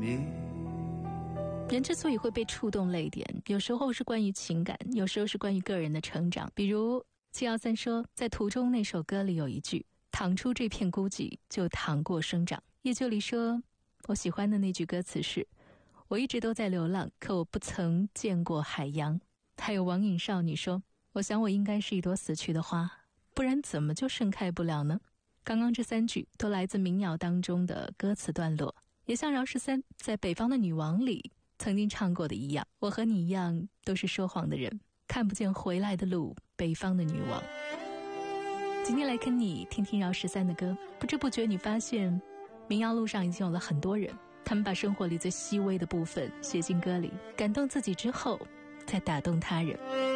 人之所以会被触动泪点，有时候是关于情感，有时候是关于个人的成长。比如713说，在途中那首歌里有一句，淌出这片孤寂，就淌过生长。叶秋离说，我喜欢的那句歌词是，我一直都在流浪，可我不曾见过海洋。还有网瘾少女说，我想我应该是一朵死去的花，不然怎么就盛开不了呢？刚刚这3句都来自民谣当中的歌词段落，也像饶13在《北方的女王》里曾经唱过的一样，我和你一样都是说谎的人，看不见回来的路，北方的女王。今天来跟你听听饶13的歌，不知不觉你发现民谣路上已经有了很多人，他们把生活里最细微的部分写进歌里，感动自己之后再打动他人。